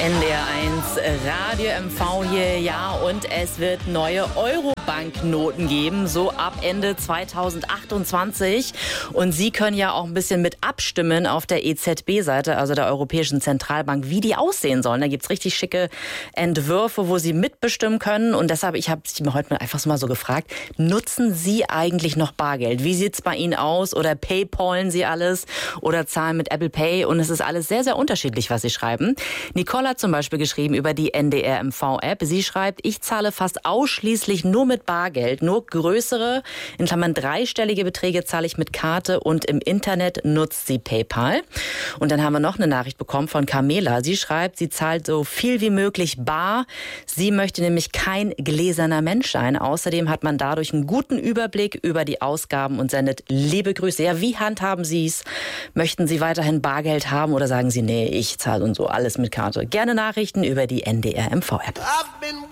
NDR1 Radio MV hier, ja, und es wird neue Euro-Banknoten geben, so ab Ende 2028. Und Sie können ja auch ein bisschen mit abstimmen auf der EZB-Seite, also der Europäischen Zentralbank, wie die aussehen sollen. Da gibt's richtig schicke Entwürfe, wo Sie mitbestimmen können. Und deshalb, ich habe Sie mir heute einfach mal so gefragt, nutzen Sie eigentlich noch Bargeld? Wie sieht's bei Ihnen aus? Oder PayPalen Sie alles? Oder zahlen mit Apple Pay? Und es ist alles sehr, sehr unterschiedlich, was Sie schreiben. Nicole hat zum Beispiel geschrieben über die NDR MV-App. Sie schreibt, ich zahle fast ausschließlich nur mit Bargeld. Nur größere, in Klammern dreistellige Beträge zahle ich mit Karte und im Internet nutzt sie PayPal. Und dann haben wir noch eine Nachricht bekommen von Carmela. Sie schreibt, sie zahlt so viel wie möglich bar. Sie möchte nämlich kein gläserner Mensch sein. Außerdem hat man dadurch einen guten Überblick über die Ausgaben und sendet liebe Grüße. Ja, wie handhaben Sie es? Möchten Sie weiterhin Bargeld haben oder sagen Sie, nee, ich zahle und so alles mit Karte? Gerne Nachrichten über die NDR MV-App.